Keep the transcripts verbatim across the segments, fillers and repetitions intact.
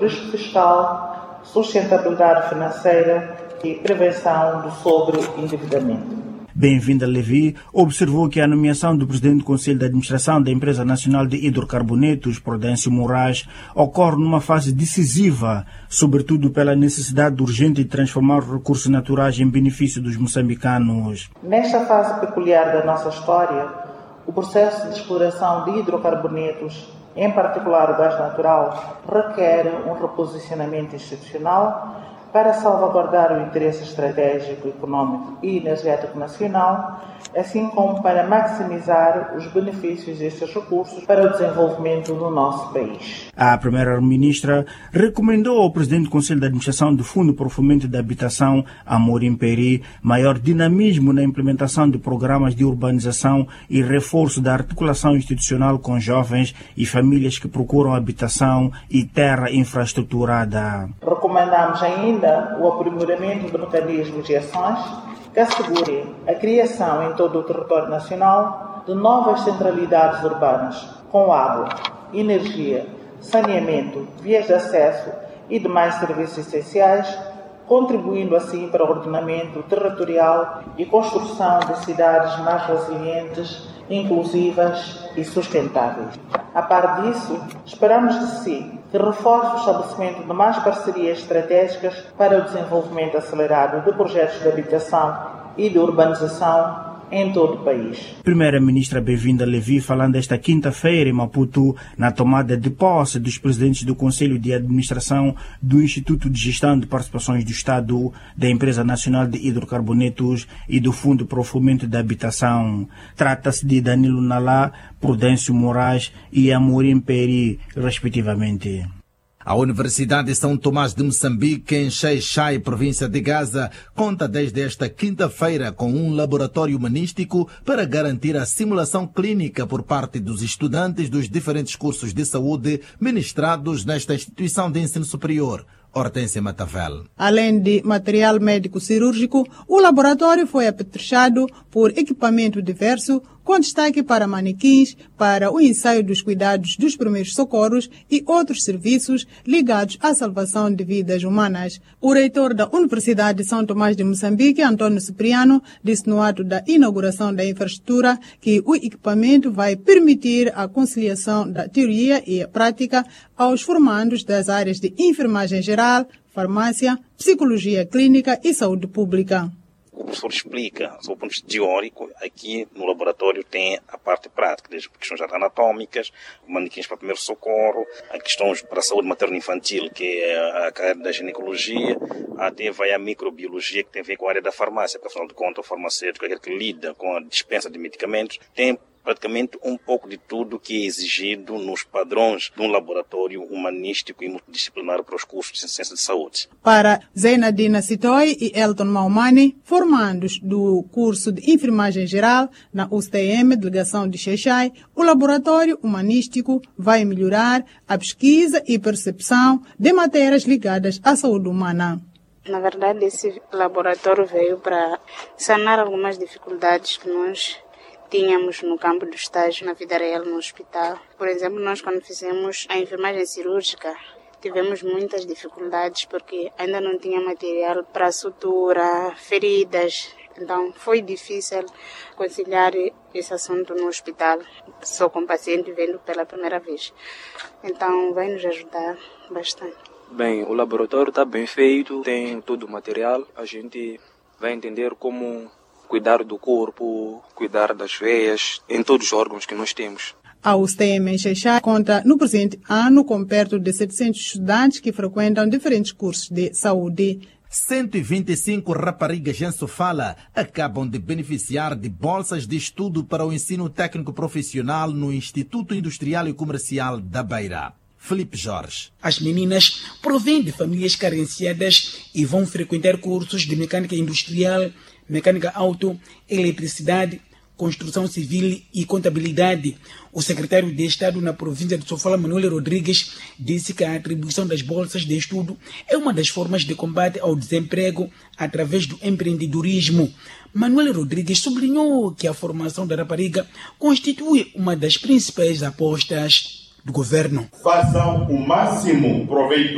risco fiscal, sustentabilidade financeira e prevenção do sobreendividamento. Bem-vinda, Levi, observou que a nomeação do presidente do Conselho de Administração da Empresa Nacional de Hidrocarbonetos, Prudêncio Moraes, ocorre numa fase decisiva, sobretudo pela necessidade urgente de transformar os recursos naturais em benefício dos moçambicanos. Nesta fase peculiar da nossa história, o processo de exploração de hidrocarbonetos, em particular o gás natural, requer um reposicionamento institucional para salvaguardar o interesse estratégico, econômico e energético nacional, assim como para maximizar os benefícios destes recursos para o desenvolvimento do nosso país. A primeira-ministra recomendou ao presidente do Conselho de Administração do Fundo para o Fomento da Habitação, Amorim Peri, maior dinamismo na implementação de programas de urbanização e reforço da articulação institucional com jovens e famílias que procuram habitação e terra infraestruturada. Recomendamos ainda o aprimoramento de mecanismos e ações que assegurem a criação em todo o território nacional de novas centralidades urbanas com água, energia, saneamento, vias de acesso e demais serviços essenciais, contribuindo assim para o ordenamento territorial e construção de cidades mais resilientes, inclusivas e sustentáveis. A par disso, esperamos de si que reforce o estabelecimento de mais parcerias estratégicas para o desenvolvimento acelerado de projetos de habitação e de urbanização em todo o país. Primeira-ministra Bem-vinda Levi, falando esta quinta-feira em Maputo, na tomada de posse dos presidentes do Conselho de Administração do Instituto de Gestão de Participações do Estado, da Empresa Nacional de Hidrocarbonetos e do Fundo para o Fomento da Habitação. Trata-se de Danilo Nalá, Prudêncio Moraes e Amorim Peri, respectivamente. A Universidade de São Tomás de Moçambique, em Xai-Xai, província de Gaza, conta desde esta quinta-feira com um laboratório humanístico para garantir a simulação clínica por parte dos estudantes dos diferentes cursos de saúde ministrados nesta instituição de ensino superior. Hortência Matavel. Além de material médico cirúrgico, o laboratório foi apetrechado por equipamento diverso, com destaque para manequins, para o ensaio dos cuidados dos primeiros socorros e outros serviços ligados à salvação de vidas humanas. O reitor da Universidade de São Tomás de Moçambique, Antônio Cipriano, disse no ato da inauguração da infraestrutura que o equipamento vai permitir a conciliação da teoria e a prática aos formandos das áreas de enfermagem geral, farmácia, psicologia clínica e saúde pública. O professor explica, sob o ponto de vista teórico, aqui no laboratório tem a parte prática, desde questões anatômicas, manequins para primeiro socorro, a questões para a saúde materno-infantil, que é a área da ginecologia, até vai a microbiologia, que tem a ver com a área da farmácia, porque afinal de contas o farmacêutico é aquele que lida com a dispensa de medicamentos, tem praticamente um pouco de tudo que é exigido nos padrões de um laboratório humanístico e multidisciplinar para os cursos de ciência de saúde. Para Zeinadina Sitoi e Elton Maumani, formandos do curso de enfermagem geral na U S T M, delegação de Xai-Xai, o laboratório humanístico vai melhorar a pesquisa e percepção de matérias ligadas à saúde humana. Na verdade, esse laboratório veio para sanar algumas dificuldades que nós tínhamos no campo do estágio, na vida real, no hospital. Por exemplo, nós quando fizemos a enfermagem cirúrgica, tivemos muitas dificuldades porque ainda não tinha material para sutura, feridas. Então, foi difícil conciliar esse assunto no hospital, só com o paciente vendo pela primeira vez. Então, vai nos ajudar bastante. Bem, o laboratório está bem feito, tem todo o material. A gente vai entender como cuidar do corpo, cuidar das veias, em todos os órgãos que nós temos. A U S T M em Xai-Xai conta no presente ano com perto de setecentos estudantes que frequentam diferentes cursos de saúde. cento e vinte e cinco raparigas em Sofala acabam de beneficiar de bolsas de estudo para o ensino técnico profissional no Instituto Industrial e Comercial da Beira. Felipe Jorge. As meninas provêm de famílias carenciadas e vão frequentar cursos de mecânica industrial, mecânica auto, eletricidade, construção civil e contabilidade. O secretário de Estado na província de Sofala, Manuel Rodrigues, disse que a atribuição das bolsas de estudo é uma das formas de combate ao desemprego através do empreendedorismo. Manuel Rodrigues sublinhou que a formação da rapariga constitui uma das principais apostas do governo. Façam o máximo proveito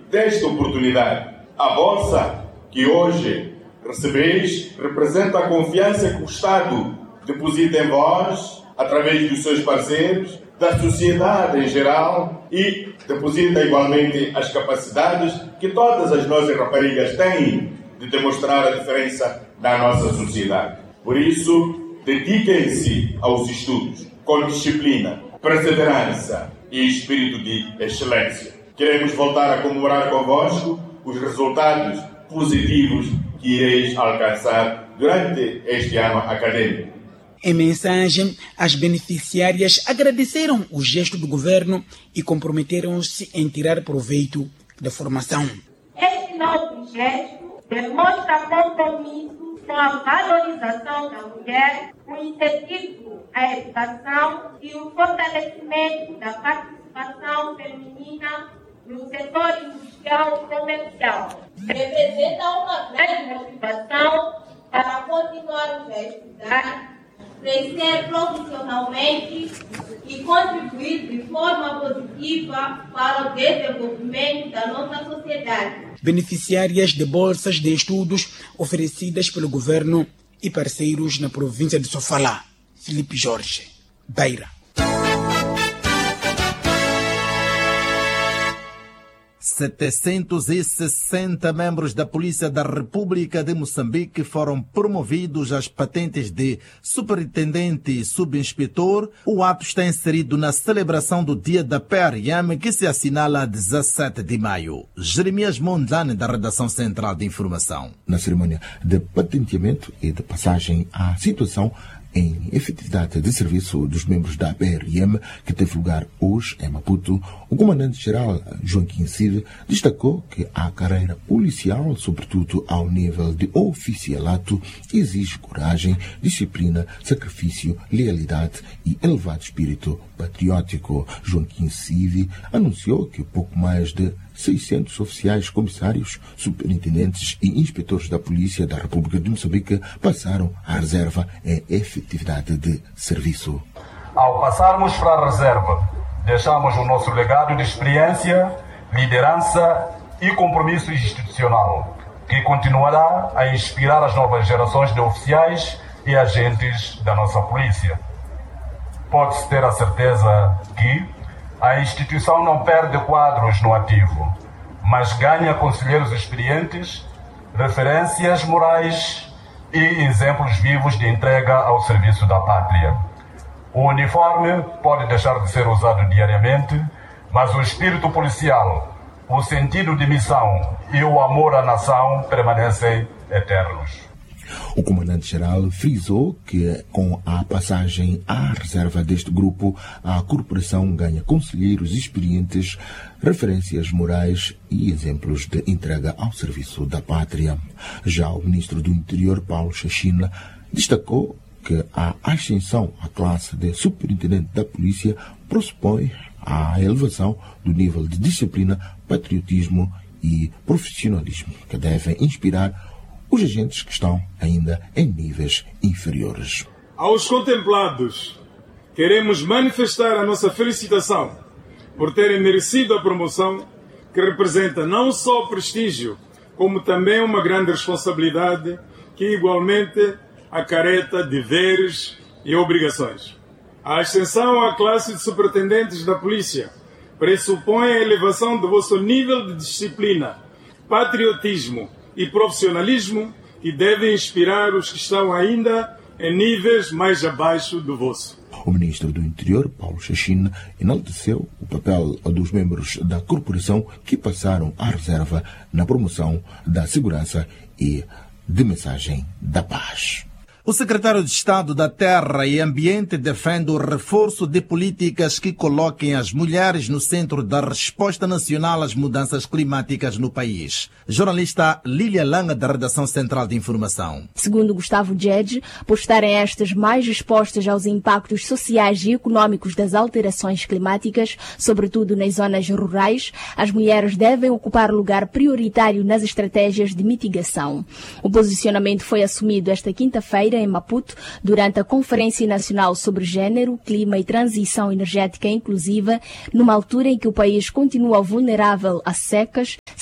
desta oportunidade. A bolsa que hoje recebeis representa a confiança que o Estado deposita em vós, através dos seus parceiros, da sociedade em geral, e deposita igualmente as capacidades que todas as nossas raparigas têm de demonstrar a diferença da nossa sociedade. Por isso, dediquem-se aos estudos com disciplina, perseverança e espírito de excelência. Queremos voltar a comemorar convosco os resultados positivos que ireis alcançar durante este ano acadêmico. Em mensagem, as beneficiárias agradeceram o gesto do governo e comprometeram-se em tirar proveito da formação. Este novo gesto demonstra compromisso com a valorização da mulher, o incentivo à educação e o fortalecimento da participação feminina no setor industrial e comercial. Representa uma grande motivação para continuarmos a estudar, crescer profissionalmente e contribuir de forma positiva para o desenvolvimento da nossa sociedade. Beneficiárias de bolsas de estudos oferecidas pelo governo e parceiros na província de Sofala. Filipe Jorge, Beira. setecentos e sessenta membros da Polícia da República de Moçambique foram promovidos às patentes de superintendente e subinspetor. O ato está inserido na celebração do Dia da P R I M, que se assinala a dezassete de maio. Jeremias Mondlane, da Redação Central de Informação. Na cerimônia de patenteamento e de passagem à situação em efetividade de serviço dos membros da P R I M, que teve lugar hoje em Maputo, o comandante-geral Joaquim Cid destacou que a carreira policial, sobretudo ao nível de oficialato, exige coragem, disciplina, sacrifício, lealidade e elevado espírito patriótico. Joaquim Cid anunciou que pouco mais de seiscentos oficiais, comissários, superintendentes e inspetores da Polícia da República de Moçambique passaram à reserva em efetividade de serviço. Ao passarmos para a reserva, deixamos o nosso legado de experiência, liderança e compromisso institucional, que continuará a inspirar as novas gerações de oficiais e agentes da nossa polícia. Pode-se ter a certeza que a instituição não perde quadros no ativo, mas ganha conselheiros experientes, referências morais e exemplos vivos de entrega ao serviço da pátria. O uniforme pode deixar de ser usado diariamente, mas o espírito policial, o sentido de missão e o amor à nação permanecem eternos. O comandante-geral frisou que, com a passagem à reserva deste grupo, a corporação ganha conselheiros experientes, referências morais e exemplos de entrega ao serviço da pátria. Já o ministro do Interior, Paulo Chachina, destacou que a ascensão à classe de superintendente da polícia pressupõe a elevação do nível de disciplina, patriotismo e profissionalismo que devem inspirar os agentes que estão ainda em níveis inferiores. Aos contemplados, queremos manifestar a nossa felicitação por terem merecido a promoção, que representa não só prestígio, como também uma grande responsabilidade que igualmente acarreta deveres e obrigações. A ascensão à classe de superintendentes da polícia pressupõe a elevação do vosso nível de disciplina, patriotismo e profissionalismo, que devem inspirar os que estão ainda em níveis mais abaixo do vosso. O ministro do Interior, Paulo Chachina, enalteceu o papel dos membros da corporação que passaram à reserva na promoção da segurança e de mensagem da paz. O secretário de Estado da Terra e Ambiente defende o reforço de políticas que coloquem as mulheres no centro da resposta nacional às mudanças climáticas no país. Jornalista Lília Langa, da Redação Central de Informação. Segundo Gustavo Djedje, por estarem estas mais expostas aos impactos sociais e econômicos das alterações climáticas, sobretudo nas zonas rurais, as mulheres devem ocupar lugar prioritário nas estratégias de mitigação. O posicionamento foi assumido esta quinta-feira em Maputo, durante a Conferência Nacional sobre Gênero, Clima e Transição Energética Inclusiva, numa altura em que o país continua vulnerável a secas,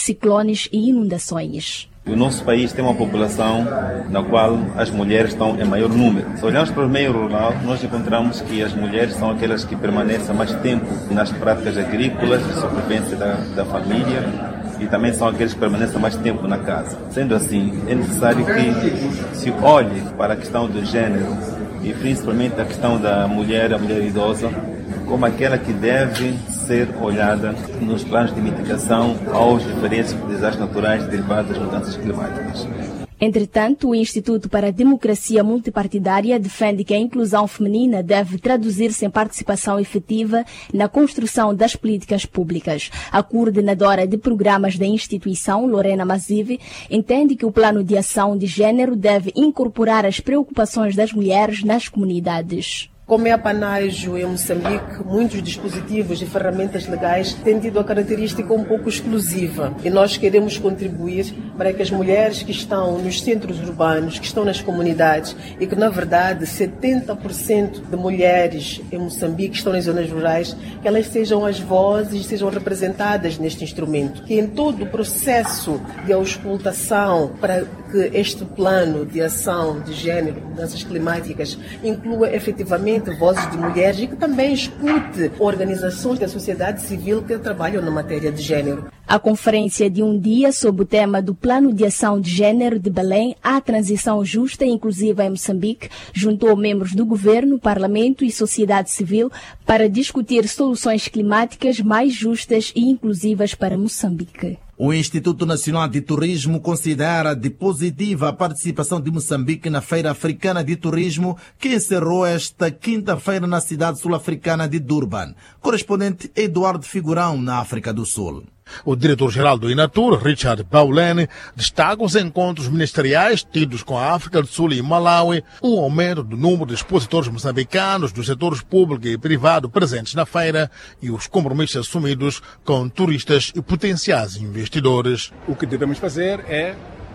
ciclones e inundações. O nosso país tem uma população na qual as mulheres estão em maior número. Se olharmos para o meio rural, nós encontramos que as mulheres são aquelas que permanecem mais tempo nas práticas agrícolas, de sobrevivência da, da família, e também são aqueles que permanecem mais tempo na casa. Sendo assim, é necessário que se olhe para a questão do gênero e principalmente a questão da mulher, a mulher idosa, como aquela que deve ser olhada nos planos de mitigação aos diferentes desastres naturais derivados das mudanças climáticas. Entretanto, o Instituto para a Democracia Multipartidária defende que a inclusão feminina deve traduzir-se em participação efetiva na construção das políticas públicas. A coordenadora de programas da instituição, Lorena Mazive, entende que o plano de ação de gênero deve incorporar as preocupações das mulheres nas comunidades. Como é apanágio em Moçambique, muitos dispositivos e ferramentas legais têm tido a característica um pouco exclusiva e nós queremos contribuir para que as mulheres que estão nos centros urbanos, que estão nas comunidades e que, na verdade, setenta por cento de mulheres em Moçambique estão nas zonas rurais, que elas sejam as vozes, sejam representadas neste instrumento. Que em todo o processo de auscultação para que este plano de ação de género, mudanças climáticas, inclua efetivamente vozes de mulheres e que também escute organizações da sociedade civil que trabalham na matéria de género. A conferência de um dia sob o tema do Plano de Ação de Gênero de Belém à Transição Justa e Inclusiva em Moçambique juntou membros do governo, parlamento e sociedade civil para discutir soluções climáticas mais justas e inclusivas para Moçambique. O Instituto Nacional de Turismo considera de positiva a participação de Moçambique na Feira Africana de Turismo, que encerrou esta quinta-feira na cidade sul-africana de Durban. Correspondente Eduardo Figurão, na África do Sul. O diretor-geral do INATUR, Richard Paulene, destaca os encontros ministeriais tidos com a África do Sul e Malawi, o aumento do número de expositores moçambicanos dos setores público e privado presentes na feira e os compromissos assumidos com turistas e potenciais investidores. O que devemos fazer é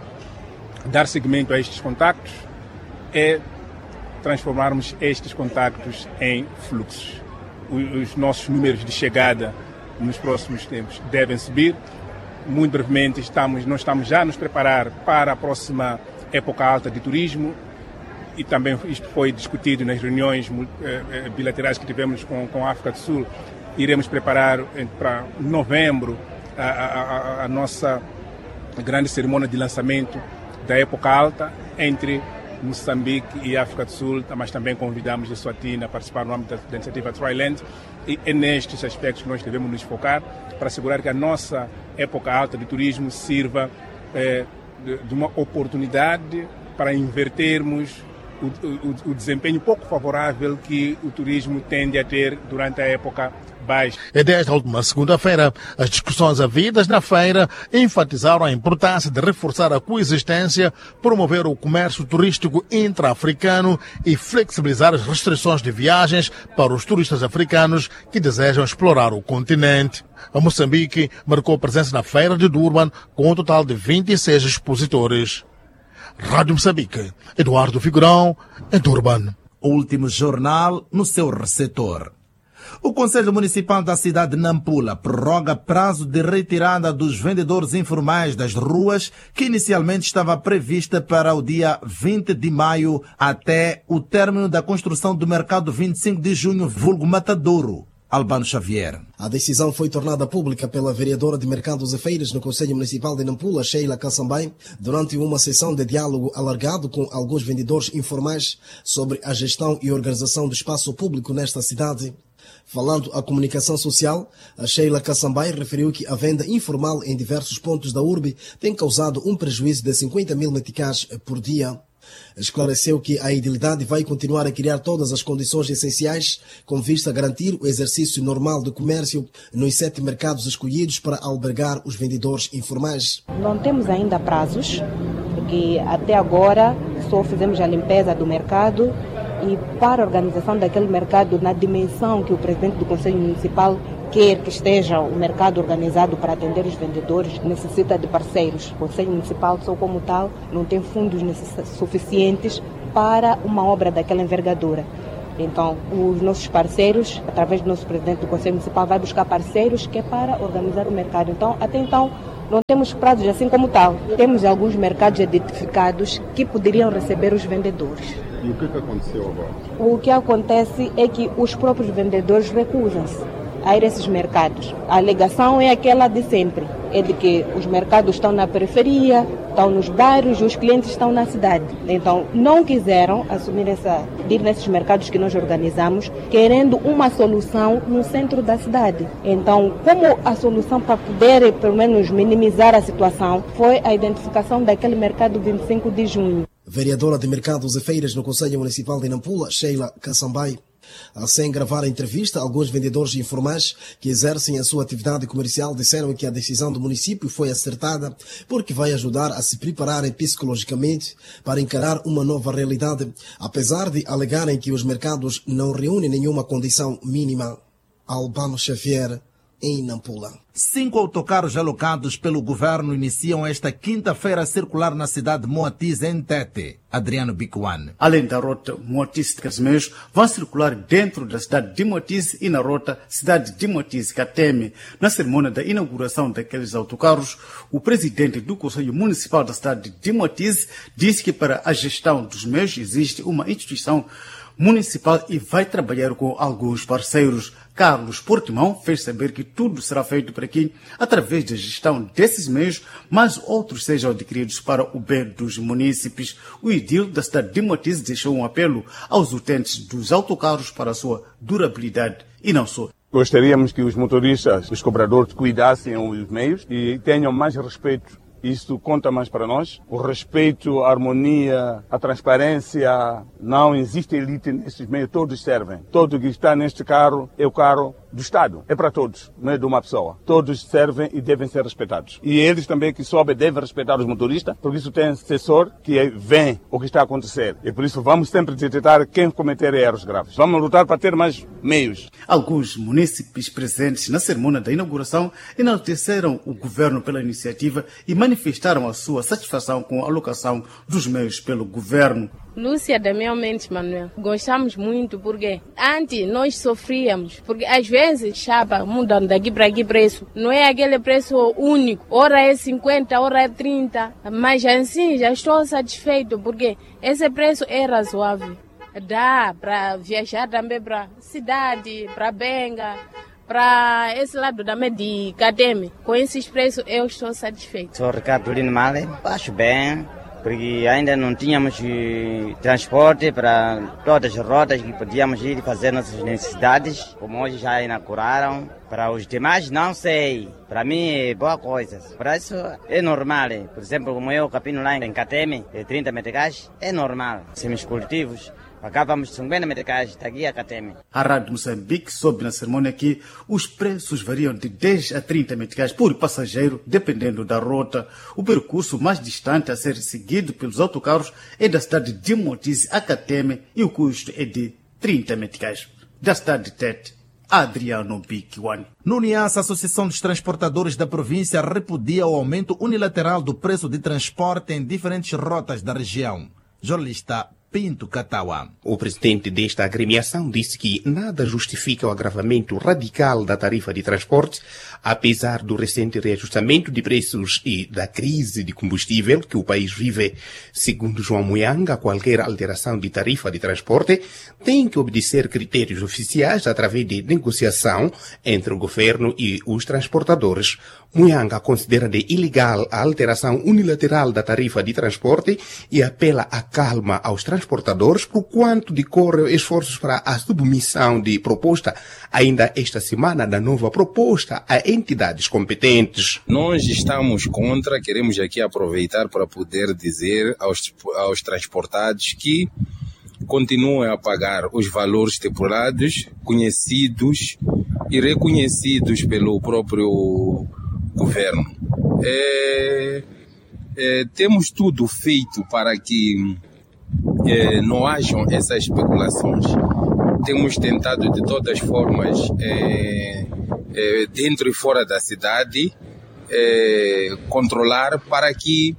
dar seguimento a estes contactos, é transformarmos estes contactos em fluxos. Os nossos números de chegada nos próximos tempos devem subir. Muito brevemente estamos, nós estamos já a nos preparar para a próxima época alta de turismo e também isto foi discutido nas reuniões eh, bilaterais que tivemos com, com a África do Sul. Iremos preparar para novembro a, a, a nossa grande cerimônia de lançamento da época alta entre Moçambique e África do Sul, mas também convidamos a Eswatini a participar no âmbito da, da iniciativa Triland. E é nestes aspectos que nós devemos nos focar para assegurar que a nossa época alta de turismo sirva eh, de, de uma oportunidade para invertermos o, o, o desempenho pouco favorável que o turismo tende a ter durante a época baixa. E desde a última segunda-feira, as discussões havidas na feira enfatizaram a importância de reforçar a coexistência, promover o comércio turístico intra-africano e flexibilizar as restrições de viagens para os turistas africanos que desejam explorar o continente. A Moçambique marcou presença na feira de Durban com um total de vinte e seis expositores. Rádio Moçambique, Eduardo Figurão, em Durban. O último jornal no seu receptor. O Conselho Municipal da cidade de Nampula prorroga prazo de retirada dos vendedores informais das ruas, que inicialmente estava prevista para o dia vinte de maio até o término da construção do mercado vinte e cinco de junho, vulgo Matadouro. Albano Xavier. A decisão foi tornada pública pela vereadora de Mercados e Feiras no Conselho Municipal de Nampula, Sheila Kassambay, durante uma sessão de diálogo alargado com alguns vendedores informais sobre a gestão e organização do espaço público nesta cidade. Falando à comunicação social, a Sheila Kassambay referiu que a venda informal em diversos pontos da urbe tem causado um prejuízo de cinquenta mil meticais por dia. Esclareceu que a edilidade vai continuar a criar todas as condições essenciais com vista a garantir o exercício normal do comércio nos sete mercados escolhidos para albergar os vendedores informais. Não temos ainda prazos, porque até agora só fizemos a limpeza do mercado e para a organização daquele mercado na dimensão que o presidente do Conselho Municipal quer que esteja o mercado organizado para atender os vendedores, necessita de parceiros. O Conselho Municipal, só como tal, não tem fundos suficientes para uma obra daquela envergadura. Então, os nossos parceiros, através do nosso presidente do Conselho Municipal, vai buscar parceiros que é para organizar o mercado. Então, até então, Não temos prazos assim como tal. Temos alguns mercados identificados que poderiam receber os vendedores. E o que, que aconteceu agora? O que acontece é que os próprios vendedores recusam-se a ir a esses mercados. A alegação é aquela de sempre, é de que os mercados estão na periferia, estão nos bairros e os clientes estão na cidade. Então, não quiseram assumir essa, ir nesses mercados que nós organizamos, querendo uma solução no centro da cidade. Então, como a solução para poder, pelo menos, minimizar a situação, foi a identificação daquele mercado vinte e cinco de junho. Vereadora de Mercados e Feiras no Conselho Municipal de Nampula, Sheila Kassambay. Sem gravar a entrevista, alguns vendedores informais que exercem a sua atividade comercial disseram que a decisão do município foi acertada porque vai ajudar a se prepararem psicologicamente para encarar uma nova realidade, apesar de alegarem que os mercados não reúnem nenhuma condição mínima. Albano Xavier, em Nampula. Cinco autocarros alocados pelo governo iniciam esta quinta-feira a circular na cidade de Moatiz, em Tete. Adriano Bicuane. Além da rota Moatiz-Casimeiros, vão circular dentro da cidade de Moatiz e na rota cidade de Moatiz-Cateme. Na cerimônia da inauguração daqueles autocarros, o presidente do Conselho Municipal da cidade de Moatiz disse que para a gestão dos meios existe uma instituição municipal e vai trabalhar com alguns parceiros. Carlos Portimão fez saber que tudo será feito para que, através da gestão desses meios, mais outros sejam adquiridos para o bem dos munícipes. O edil da cidade de Moatiz deixou um apelo aos utentes dos autocarros para a sua durabilidade e não só. Gostaríamos que os motoristas, os cobradores, cuidassem os meios e tenham mais respeito. Isso conta mais para nós. O respeito, a harmonia, a transparência, não existe elite nesses meios, todos servem. Todo que está neste carro é o carro do Estado, é para todos, não é de uma pessoa. Todos servem e devem ser respeitados. E eles também que sobem devem respeitar os motoristas, porque isso tem assessor que vê o que está a acontecer. E por isso vamos sempre detectar quem cometer erros graves. Vamos lutar para ter mais meios. Alguns munícipes presentes na cerimônia da inauguração enalteceram o governo pela iniciativa e manifestaram a sua satisfação com a alocação dos meios pelo governo. Lúcia Damião Mendes Manuel. Gostamos muito porque antes nós sofríamos, porque às vezes chapa mudando daqui para aqui preço. Não é aquele preço único, ora é cinquenta, ora é trinta, mas assim já estou satisfeito porque esse preço é razoável. Dá para viajar também para cidade, para Benga, para esse lado também de Cateme. Com esses preços eu estou satisfeito. Sou Ricardo Lino Male, acho bem, porque ainda não tínhamos transporte para todas as rotas que podíamos ir fazer nossas necessidades, como hoje já inauguraram. Para os demais, não sei. Para mim é boa coisa. Para isso é normal. Por exemplo, como eu, capino lá em Cateme, de trinta meticais, é normal. Semos cultivos. Pagávamos cinquenta meticais daqui a Cateme. A Rádio Moçambique soube na cerimônia que os preços variam de dez a trinta meticais por passageiro, dependendo da rota. O percurso mais distante a ser seguido pelos autocarros é da cidade de Moatiz a Cateme e o custo é de trinta meticais. Da cidade de Tete, Adriano Bicuane. No Niassa, a Associação dos Transportadores da província repudia o aumento unilateral do preço de transporte em diferentes rotas da região. Jornalista Pinto Catawa. O presidente desta agremiação disse que nada justifica o agravamento radical da tarifa de transporte, apesar do recente reajustamento de preços e da crise de combustível que o país vive. Segundo João Muyanga, qualquer alteração de tarifa de transporte tem que obedecer critérios oficiais através de negociação entre o governo e os transportadores. Muyanga considera de ilegal a alteração unilateral da tarifa de transporte e apela à calma aos transportadores, por quanto decorrem esforços para a submissão de proposta ainda esta semana da nova proposta a entidades competentes. Nós estamos contra, queremos aqui aproveitar para poder dizer aos, aos transportados que continuem a pagar os valores estipulados, conhecidos e reconhecidos pelo próprio governo. É, é, temos tudo feito para que é, não hajam essas especulações. Temos tentado de todas as formas, é, é, dentro e fora da cidade, é, controlar para que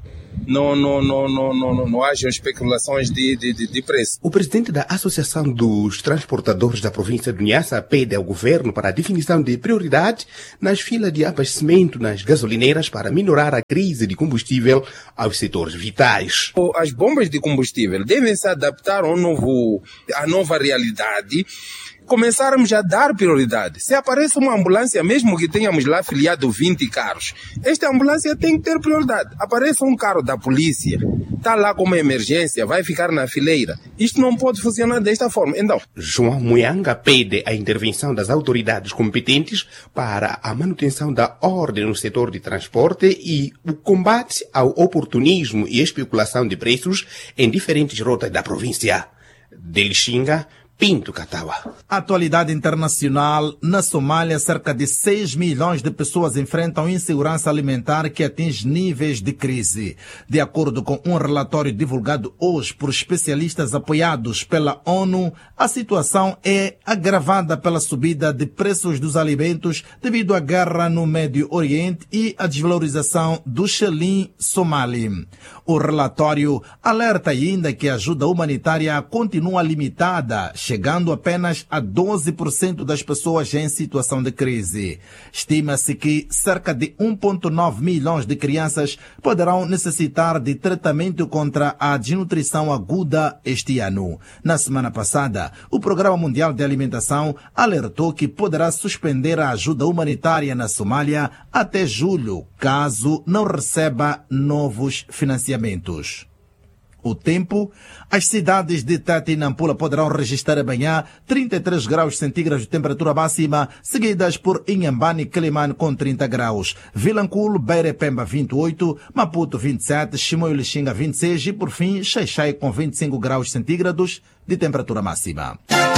não, não, não, não, não, não, não hajam especulações de, de, de, de preço. O presidente da Associação dos Transportadores da província de Niassa pede ao governo para a definição de prioridade nas filas de abastecimento nas gasolineiras para minorar a crise de combustível aos setores vitais. As bombas de combustível devem se adaptar ao novo, à nova realidade. Começarmos a dar prioridade. Se aparece uma ambulância, mesmo que tenhamos lá afiliado vinte carros, esta ambulância tem que ter prioridade. Aparece um carro da polícia, está lá com uma emergência, vai ficar na fileira. Isto não pode funcionar desta forma. Então, João Muyanga pede a intervenção das autoridades competentes para a manutenção da ordem no setor de transporte e o combate ao oportunismo e especulação de preços em diferentes rotas da província. De Lixinga, Pinto Catawa. Atualidade internacional. Na Somália, cerca de seis milhões de pessoas enfrentam insegurança alimentar que atinge níveis de crise. De acordo com um relatório divulgado hoje por especialistas apoiados pela ONU, a situação é agravada pela subida de preços dos alimentos devido à guerra no Médio Oriente e à desvalorização do xelim somali. O relatório alerta ainda que a ajuda humanitária continua limitada, chegando apenas a doze por cento das pessoas em situação de crise. Estima-se que cerca de um vírgula nove milhões de crianças poderão necessitar de tratamento contra a desnutrição aguda este ano. Na semana passada, o Programa Mundial de Alimentação alertou que poderá suspender a ajuda humanitária na Somália até julho, caso não receba novos financiamentos. O tempo, as cidades de Tete e Nampula poderão registrar amanhã trinta e três graus centígrados de temperatura máxima, seguidas por Inhambane e Quelimane com trinta graus, Vilanculo, Beira e Pemba vinte e oito, Maputo vinte e sete, Chimoio e Lixinga vinte e seis e, por fim, Xai-Xai com vinte e cinco graus centígrados de temperatura máxima.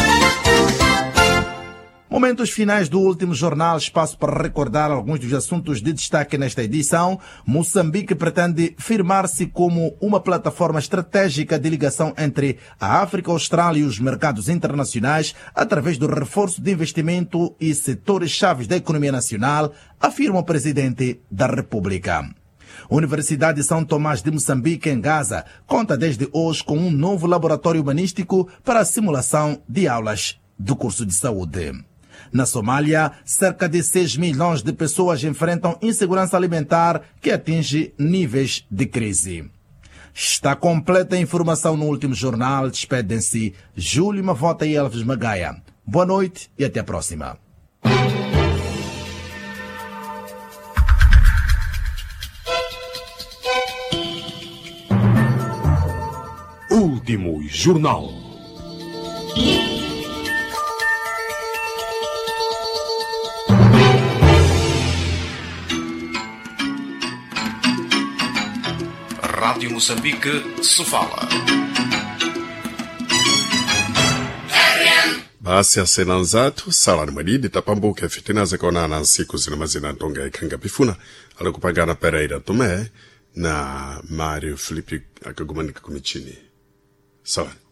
Momentos finais do último jornal, espaço para recordar alguns dos assuntos de destaque nesta edição. Moçambique pretende firmar-se como uma plataforma estratégica de ligação entre a África Austral e os mercados internacionais através do reforço de investimento e setores-chave da economia nacional, afirma o presidente da República. Universidade de São Tomás de Moçambique, em Gaza, conta desde hoje com um novo laboratório humanístico para a simulação de aulas do curso de saúde. Na Somália, cerca de seis milhões de pessoas enfrentam insegurança alimentar que atinge níveis de crise. Está completa a informação no último jornal. Despedem-se Júlio Mavota e Elvis Magaia. Boa noite e até a próxima. Último jornal. Rádio Moçambique, Sofala. Basi asenanzatu sala maridi tapambuke fitinaze konana siku zina mazina tonga ikanga pifuna alikupangana Pereira Tomé na Mário Felipe akagumanika kumichini sawa.